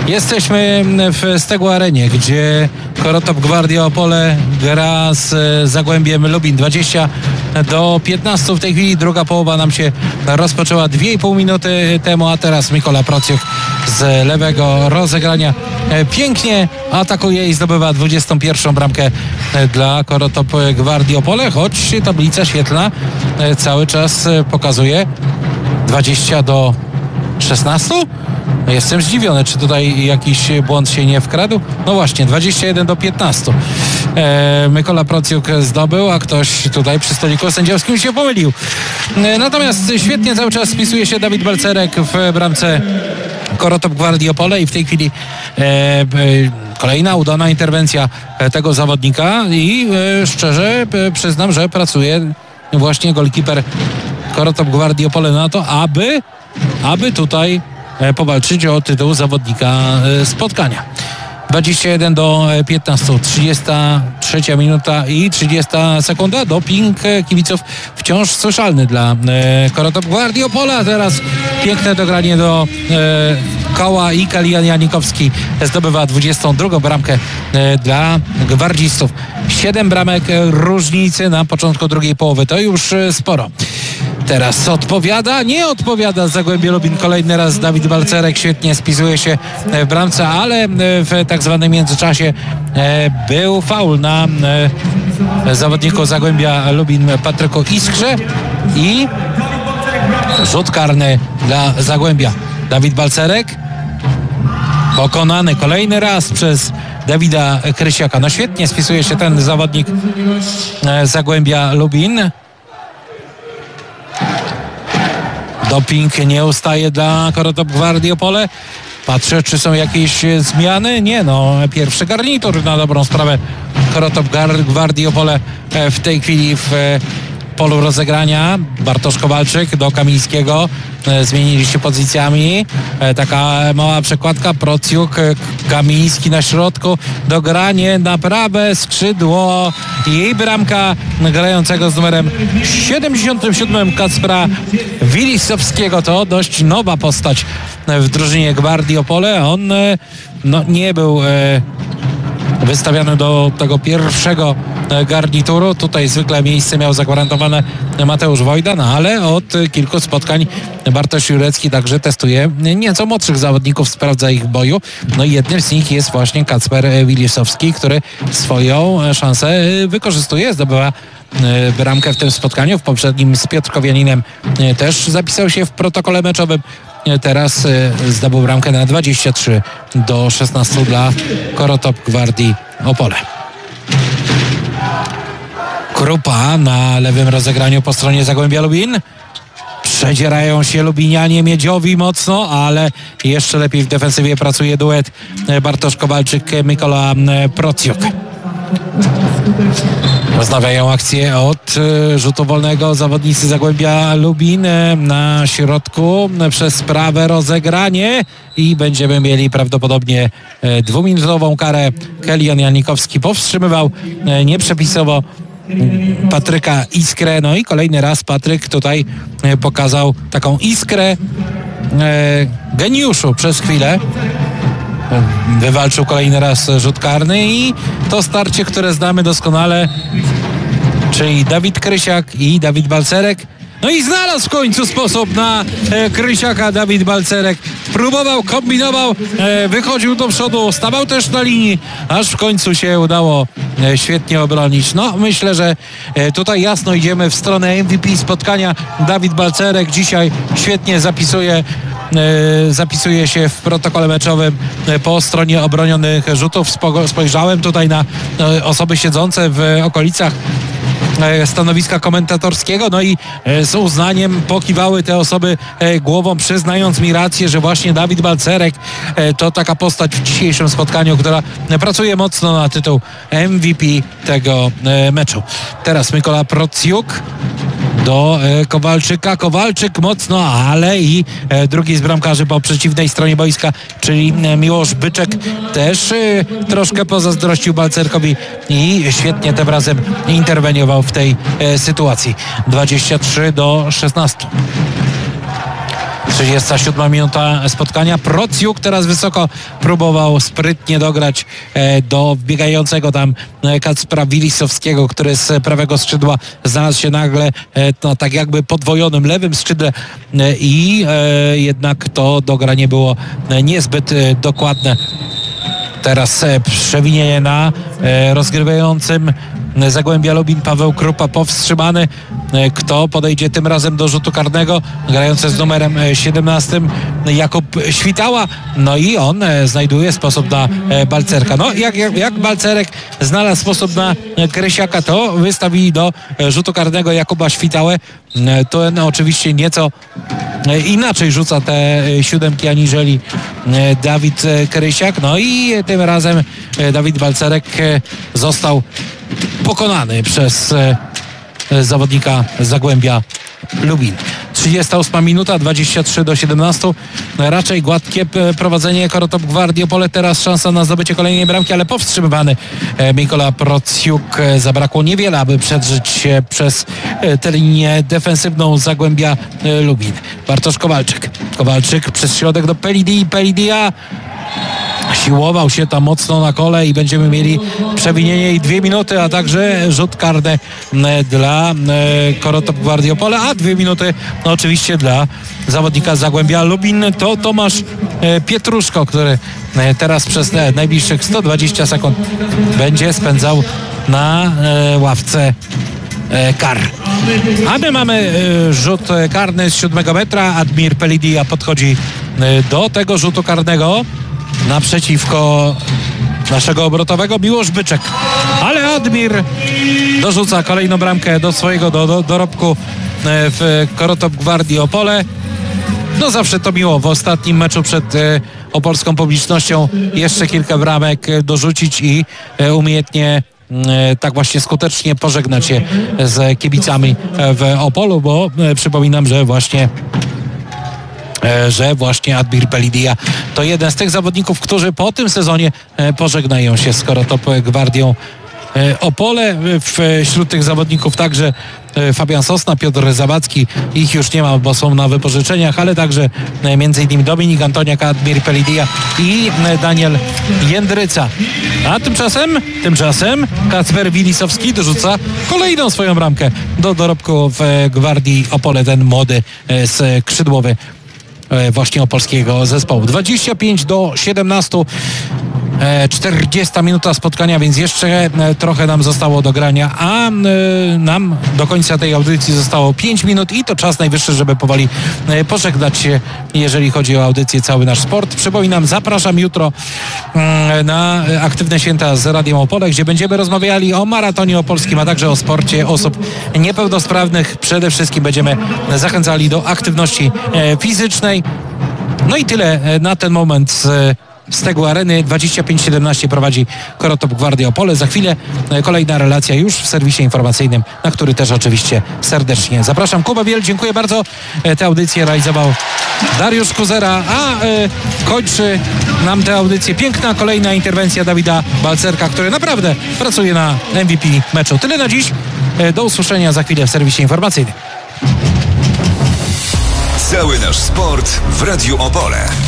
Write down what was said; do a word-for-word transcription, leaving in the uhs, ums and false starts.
Jesteśmy w Stegło Arenie, gdzie Korotop Gwardia Opole gra z Zagłębiem Lubin. dwadzieścia do piętnastu w tej chwili. Druga połowa nam się rozpoczęła dwie i pół minuty temu, a teraz Mikola Prociuk z lewego rozegrania pięknie atakuje i zdobywa dwudziestą pierwszą bramkę dla Korotop Gwardii Opole, choć tablica świetlna cały czas pokazuje dwadzieścia do szesnastu. Jestem zdziwiony, czy tutaj jakiś błąd się nie wkradł. No właśnie, dwadzieścia jeden do piętnastu. E, Mikola Prociuk zdobył, a ktoś tutaj przy stoliku sędziowskim się pomylił. E, natomiast świetnie cały czas spisuje się Dawid Balcerek w bramce Korotop Gwardii Opole i w tej chwili e, e, kolejna udana interwencja tego zawodnika i e, szczerze e, przyznam, że pracuje właśnie golkiper Korotop Gwardii Opole na to, aby, aby tutaj powalczyć o tytuł zawodnika spotkania. dwadzieścia jeden do piętnastu, trzydziesta trzecia minuta i trzydziesta sekunda. Doping kibiców wciąż słyszalny dla Korotop Gwardii Opole. Teraz piękne dogranie do koła i Kalian Janikowski zdobywa dwudziestą drugą bramkę dla gwardzistów. Siedem bramek różnicy na początku drugiej połowy. To już sporo. Teraz odpowiada, nie odpowiada Zagłębie Lubin. Kolejny raz Dawid Balcerek świetnie spisuje się w bramce, ale w tak zwanym międzyczasie był faul na zawodniku Zagłębia Lubin Patryku Iskrze i rzut karny dla Zagłębia. Dawid Balcerek pokonany kolejny raz przez Dawida Krysiaka. No świetnie spisuje się ten zawodnik Zagłębia Lubin. Doping nie ustaje dla Korotop Gwardii Opole. Patrzę, czy są jakieś zmiany. Nie, no, pierwszy garnitur na dobrą sprawę. Korotop Gwardii Opole w tej chwili w polu rozegrania. Bartosz Kowalczyk do Kamińskiego. Zmienili się pozycjami. Taka mała przekładka. Prociuk, Kamiński na środku. Dogranie na prawe skrzydło i bramka grającego z numerem siedemdziesiątym siódmym Kacpra Wilisowskiego. To dość nowa postać w drużynie Gwardii Opole. On no, nie był wystawiany do tego pierwszego garnituru. Tutaj zwykle miejsce miał zagwarantowane Mateusz Wojda, no ale od kilku spotkań Bartosz Jurecki także testuje nieco młodszych zawodników, sprawdza ich w boju. No i jednym z nich jest właśnie Kacper Wilisowski, który swoją szansę wykorzystuje, zdobywa bramkę w tym spotkaniu. W poprzednim z Piotrkowianinem też zapisał się w protokole meczowym. Teraz zdobył bramkę na dwadzieścia trzy do szesnastu dla Korotop Gwardii Opole. Krupa na lewym rozegraniu po stronie Zagłębia Lubin. Przedzierają się lubinianie miedziowi mocno, ale jeszcze lepiej w defensywie pracuje duet Bartosz Kowalczyk, Mikola Prociuk. Rozmawiają akcję od rzutu wolnego zawodnicy Zagłębia Lubin na środku przez prawe rozegranie i będziemy mieli prawdopodobnie dwuminutową karę. Kalian Janikowski powstrzymywał nieprzepisowo Patryka Iskrę. No i kolejny raz Patryk tutaj pokazał taką iskrę geniuszu przez chwilę. Wywalczył kolejny raz rzut karny i to starcie, które znamy doskonale, czyli Dawid Krysiak i Dawid Balcerek. No i znalazł w końcu sposób na e, Krysiaka Dawid Balcerek. Próbował, kombinował, e, wychodził do przodu, stawał też na linii, aż w końcu się udało e, świetnie obronić. No myślę, że e, tutaj jasno idziemy w stronę M V P spotkania. Dawid Balcerek dzisiaj świetnie zapisuje E, zapisuje się w protokole meczowym e, po stronie obronionych rzutów. Spo, spojrzałem tutaj na e, osoby siedzące w okolicach e, stanowiska komentatorskiego, no i e, z uznaniem pokiwały te osoby e, głową, przyznając mi rację, że właśnie Dawid Balcerek e, to taka postać w dzisiejszym spotkaniu, która e, pracuje mocno na tytuł M V P tego e, meczu. Teraz Mikola Prociuk do e, Kowalczyka. Kowalczyk mocno, ale i e, drugi z bramkarzy po przeciwnej stronie boiska, czyli e, Miłosz Byczek też e, troszkę pozazdrościł Balcerkowi i świetnie tym razem interweniował w tej e, sytuacji. dwadzieścia trzy do szesnastu. trzydziesta siódma minuta spotkania. Procjuk teraz wysoko próbował sprytnie dograć do wbiegającego tam Kacpra Wilisowskiego, który z prawego skrzydła znalazł się nagle no, tak jakby podwojonym lewym skrzydle i jednak to dogranie było niezbyt dokładne. Teraz przewinienie na rozgrywającym Zagłębia Lubin Paweł Krupa powstrzymany. Kto podejdzie tym razem do rzutu karnego? Grający z numerem siedemnastym Jakub Świtała. No i on znajduje sposób na Balcerka. No jak, jak, jak Balcerek znalazł sposób na Krysiaka, to wystawili do rzutu karnego Jakuba Świtałę. To no, oczywiście nieco inaczej rzuca te siódemki aniżeli Dawid Krysiak. No i tym razem Dawid Balcerek został pokonany przez zawodnika Zagłębia Lubin. trzydziesta ósma minuta, dwadzieścia trzy do siedemnastu. Raczej gładkie prowadzenie Korotop Gwardii Opole. Teraz szansa na zdobycie kolejnej bramki, ale powstrzymywany Mikola Procjuk. Zabrakło niewiele, aby przedrzeć się przez tę linię defensywną Zagłębia Lubin. Bartosz Kowalczyk. Kowalczyk przez środek do Pelidi. Pelidia siłował się tam mocno na kole i będziemy mieli przewinienie i dwie minuty, a także rzut karny dla Korotop Gwardii Opole, a dwie minuty no oczywiście dla zawodnika Zagłębia Lubin. To Tomasz Pietruszko, który teraz przez najbliższych sto dwadzieścia sekund będzie spędzał na ławce kar. A my mamy rzut karny z siódmego metra. Admir Pelidia podchodzi do tego rzutu karnego naprzeciwko naszego obrotowego Miłosz Byczek. Ale Admir dorzuca kolejną bramkę do swojego do, do, dorobku w Korotop Gwardii Opole. No zawsze to miło w ostatnim meczu przed e, opolską publicznością jeszcze kilka bramek dorzucić i e, umiejętnie e, tak właśnie skutecznie pożegnać się z kibicami w Opolu, bo e, przypominam, że właśnie że właśnie Admir Pelidia to jeden z tych zawodników, którzy po tym sezonie pożegnają się z Korotop Gwardią Opole. Wśród tych zawodników także Fabian Sosna, Piotr Zawadzki, ich już nie ma, bo są na wypożyczeniach, ale także między innymi Dominik Antoniak, Admir Pelidia i Daniel Jędryca. A tymczasem, tymczasem Kacper Wilisowski dorzuca kolejną swoją bramkę do dorobku w Gwardii Opole, ten młody skrzydłowy właśnie opolskiego zespołu. dwadzieścia pięć do siedemnastu. czterdziesta minuta spotkania, więc jeszcze trochę nam zostało do grania, a nam do końca tej audycji zostało pięć minut i to czas najwyższy, żeby powoli pożegnać się, jeżeli chodzi o audycję Cały Nasz Sport. Przypominam, zapraszam jutro na Aktywne Święta z Radiem Opole, gdzie będziemy rozmawiali o maratonie opolskim, a także o sporcie osób niepełnosprawnych. Przede wszystkim będziemy zachęcali do aktywności fizycznej. No i tyle na ten moment z z tego areny. Dwadzieścia pięć siedemnaście prowadzi Korotop Gwardia Opole. Za chwilę kolejna relacja już w serwisie informacyjnym, na który też oczywiście serdecznie zapraszam. Kuba Biel, dziękuję bardzo. Tę audycję realizował Dariusz Kuzera, a y, kończy nam tę audycję piękna kolejna interwencja Dawida Balcerka, który naprawdę pracuje na M V P meczu. Tyle na dziś. Do usłyszenia za chwilę w serwisie informacyjnym. Cały Nasz Sport w Radiu Opole.